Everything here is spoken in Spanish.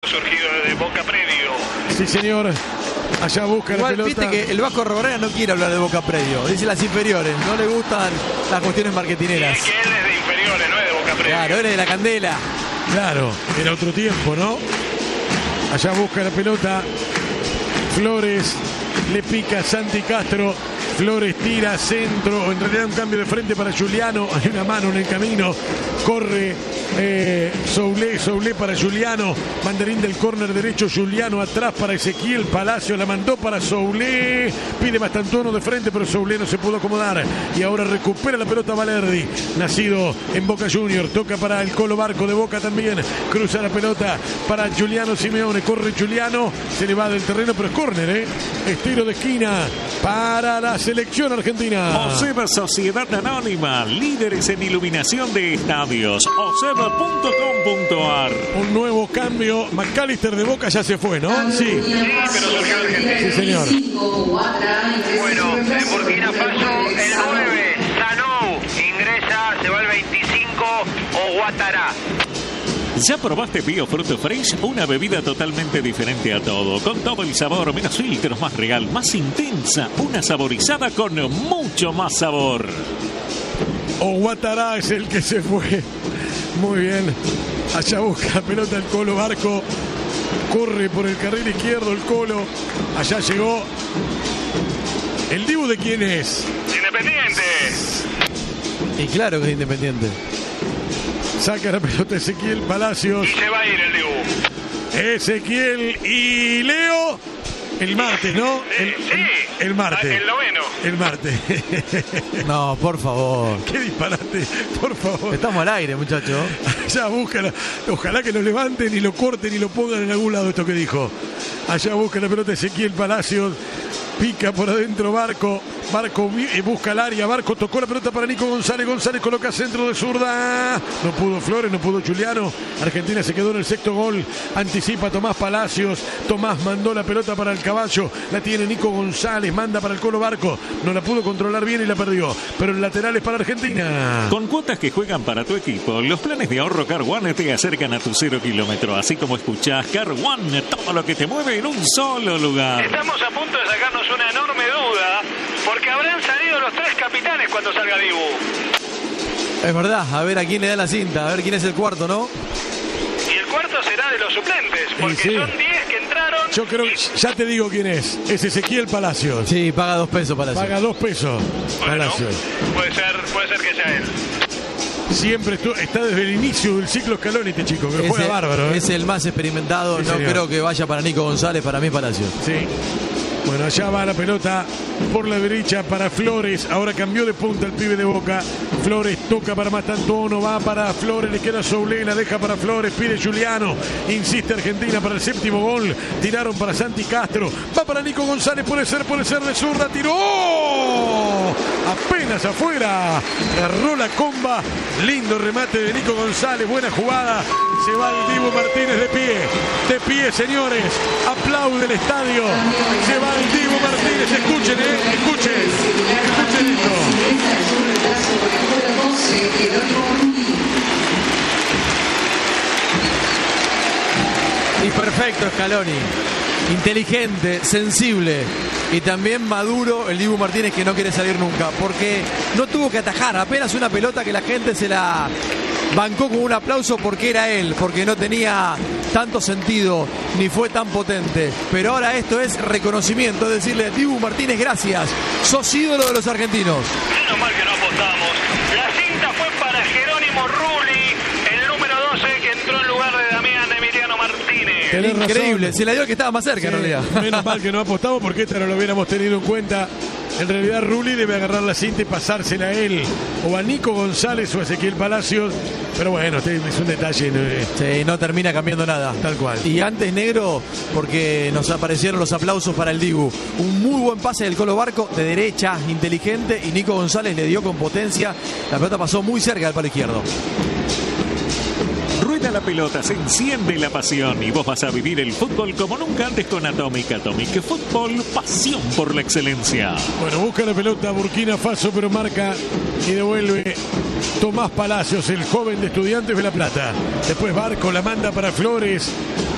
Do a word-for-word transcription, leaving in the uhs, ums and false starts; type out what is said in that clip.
surgido de Boca Predio. Sí, señor. Allá busca Igual, la pelota. viste que el Vasco Robrera no quiere hablar de Boca Predio. Dice las inferiores. No le gustan las cuestiones marketineras. Es que él es de inferiores, no es de Boca Predio. Claro, él es de la Candela. Claro, era otro tiempo, ¿no? Allá busca la pelota. Flores le pica Santi Castro. Flores tira centro, en realidad un cambio de frente para Giuliano, hay una mano en el camino, corre eh, Soulé, Soulé para Giuliano, mandarín del córner derecho, Giuliano atrás para Ezequiel Palacio, la mandó para Soulé, pide Mastantuono de frente, pero Soulé no se pudo acomodar, y ahora recupera la pelota Valerdi, nacido en Boca Junior, toca para el Colo Barco de Boca también, cruza la pelota para Giuliano Simeone, corre Giuliano, se le va del terreno, pero es córner, ¿eh? Es tiro de esquina para la selección argentina. Oseba Sociedad Anónima, líderes en iluminación de estadios. Oseba punto com punto ar. Un nuevo cambio. McAllister de Boca ya se fue, ¿no? Sí. Sí, pero surgió Argentina. Sí, señor. Bueno, en Burkina Faso, el nueve, Sanou, ingresa, se va el veinticinco, Ouattara. ¿Ya probaste Bio Fruto Fresh? Una bebida totalmente diferente a todo, con todo el sabor, menos filtros, más real, más intensa, una saborizada con mucho más sabor. Ouattara es el que se fue. Muy bien. Allá busca la pelota el Colo Barco. Corre por el carril izquierdo el Colo. Allá llegó. ¿El Dibu de quién es? Independiente. Y claro que es Independiente. Saca la pelota Ezequiel Palacios. Y se va a ir el Dibu. Ezequiel y Leo. El martes, ¿no? El, Sí. el, el martes. El noveno. El martes. No, por favor. Qué disparate, por favor. Estamos al aire, muchachos. Allá busca, ojalá que lo levanten y lo corten y lo pongan en algún lado esto que dijo. Allá busca la pelota Ezequiel Palacios. Pica por adentro Barco. Barco busca el área. Barco tocó la pelota para Nico González. González coloca centro de zurda. No pudo Flores, no pudo Giuliano. Argentina se quedó en el sexto gol. Anticipa Tomás Palacios. Tomás mandó la pelota para el caballo. La tiene Nico González. Manda para el Colo Barco. No la pudo controlar bien y la perdió. Pero el lateral es para Argentina. Con cuotas que juegan para tu equipo, los planes de ahorro Car One te acercan a tu cero kilómetro. Así como escuchás, Car One, todo lo que te mueve en un solo lugar. Estamos a punto de sacarnos una enorme duda, porque habrán salido los tres capitanes cuando salga Dibu. Es verdad, a ver a quién le da la cinta, a ver quién es el cuarto, ¿no? Y el cuarto será de los suplentes, porque sí. son diez que entraron. Yo creo que ya te digo quién es. Es Ezequiel Palacios. Sí, paga dos pesos para eso. Paga dos pesos. Bueno, Palacios. puede ser, puede ser que sea él. Siempre estu- está desde el inicio del ciclo Scaloni este chico, que juega Es, bárbaro. ¿eh? es el más experimentado, Sí, no señor. creo que vaya para Nico González, para mí Palacios. Sí. Bueno, allá va la pelota por la derecha para Flores. Ahora cambió de punta el pibe de Boca. Flores toca para Mastantuono, va para Flores, le queda Soulé, la deja para Flores, pide Giuliano. Insiste Argentina para el séptimo gol. Tiraron para Santi Castro. Va para Nico González, puede ser, puede ser de zurda. Tiró. Apenas afuera. Agarró la comba. Lindo remate de Nico González. Buena jugada. Se va el Dibu Martínez de pie. De pie, señores. Aplaude el estadio. Se va el Dibu Martínez. Escuchen, eh. Escuchen. Escuchen esto. Y perfecto Scaloni. Inteligente, sensible y también maduro el Dibu Martínez, que no quiere salir nunca, porque no tuvo que atajar, apenas una pelota que la gente se la bancó con un aplauso porque era él, porque no tenía tanto sentido ni fue tan potente, pero ahora esto es reconocimiento, es decirle, Dibu Martínez, gracias, sos ídolo de los argentinos. Menos mal que no apostamos. La cinta fue para Jerónimo Rulli, el número doce, que entró en lugar de Damián Emiliano Martínez. Tenés Increíble, razón. se la dio al que estaba más cerca, Sí, en realidad. menos mal que no apostamos, porque esta no lo hubiéramos tenido en cuenta. En realidad Rulli debe agarrar la cinta y pasársela a él, o a Nico González o a Ezequiel Palacios. Pero bueno, este es un detalle, ¿no? Sí, no termina cambiando nada. Tal cual. Y antes, negro, porque nos aparecieron los aplausos para el Dibu. Un muy buen pase del Colo Barco, de derecha, inteligente, y Nico González le dio con potencia. La pelota pasó muy cerca del palo izquierdo. Rueda la pelota, se enciende la pasión y vos vas a vivir el fútbol como nunca antes con Atomic. Atomic Fútbol, pasión por la excelencia. Bueno, busca la pelota Burkina Faso, pero marca y devuelve Tomás Palacios, el joven de Estudiantes de La Plata. Después Barco la manda para Flores.